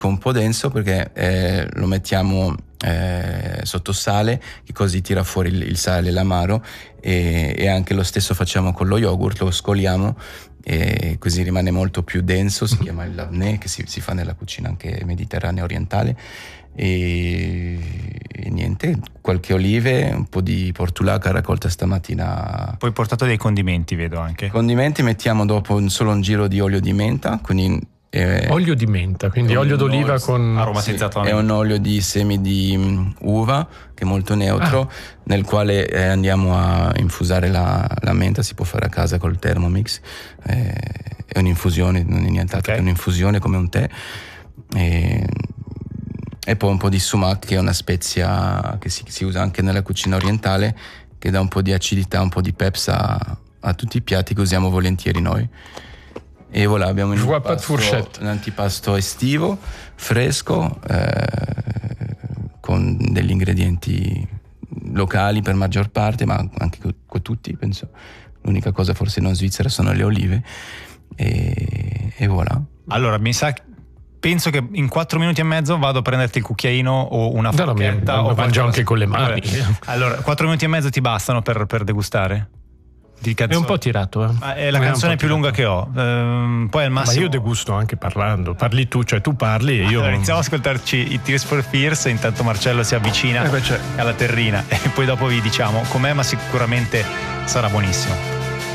un po' denso perché lo mettiamo sotto sale, che così tira fuori il sale e l'amaro, e anche lo stesso facciamo con lo yogurt, lo scoliamo e così rimane molto più denso. Si chiama il labneh, che si fa nella cucina anche mediterranea orientale. E niente, qualche olive, un po' di portulaca raccolta stamattina. Poi portato dei condimenti, vedo anche. Condimenti mettiamo dopo solo un giro di olio di menta, quindi olio di menta, quindi olio d'oliva con aromatizzato. Sì, è un olio di semi di uva che è molto neutro, nel quale andiamo a infusare la menta. Si può fare a casa col Thermomix, è un'infusione, non è nient'altro che un'infusione come un tè. E poi un po' di sumac, che è una spezia che si usa anche nella cucina orientale, che dà un po' di acidità, un po' di peps a tutti i piatti che usiamo volentieri noi. E voilà, abbiamo un antipasto estivo, fresco, con degli ingredienti locali per maggior parte, ma anche con tutti, penso. L'unica cosa forse non svizzera sono le olive, e voilà. Allora, penso che in 4 minuti e mezzo vado a prenderti il cucchiaino o una forchetta. Lo mangio anche con le mani. Allora, 4 minuti e mezzo ti bastano per degustare? È un po' tirato, È la canzone più lunga che ho. Poi al massimo. Ma io degusto anche parlando. Parli tu, cioè tu parli e io. Allora, iniziamo ad ascoltarci i Tears for Fears. Intanto Marcello si avvicina alla terrina e poi dopo vi diciamo com'è, ma sicuramente sarà buonissimo.